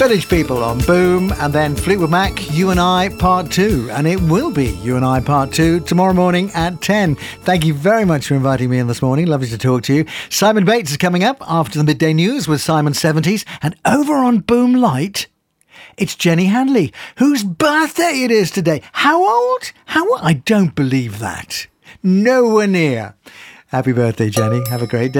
Village People on Boom, and then Fleetwood Mac, You and I Part 2. And it will be You and I Part 2 tomorrow morning at 10. Thank you very much for inviting me in this morning. Lovely to talk to you. Simon Bates is coming up after the midday news with Simon 70s. And over on Boom Light, it's Jenny Hanley, whose birthday it is today. How old? I don't believe that. Nowhere near. Happy birthday, Jenny. Have a great day.